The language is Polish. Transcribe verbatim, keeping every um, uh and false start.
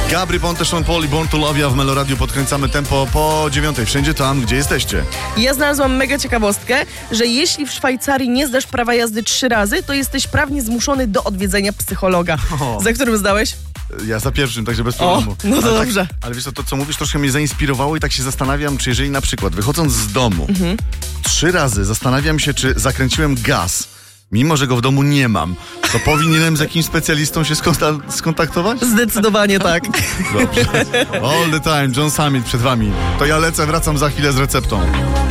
Gabry Ponte, Sean Paul i Born to Love. Ja w Meloradiu podkręcamy tempo po dziewiątej. Wszędzie tam, gdzie jesteście. Ja znalazłam mega ciekawostkę, że jeśli w Szwajcarii nie zdasz prawa jazdy trzy razy, to jesteś prawnie zmuszony do odwiedzenia psychologa. O. Za którym zdałeś? Ja za pierwszym, także bez problemu. O, no to ale dobrze. Tak, ale wiesz co, to co mówisz troszkę mnie zainspirowało i tak się zastanawiam, czy jeżeli na przykład wychodząc z domu mhm. trzy razy zastanawiam się, czy zakręciłem gaz, mimo że go w domu nie mam, to powinienem z jakimś specjalistą się skonta- skontaktować? Zdecydowanie tak. Dobrze. All the time, John Summit przed wami. To ja lecę, wracam za chwilę z receptą.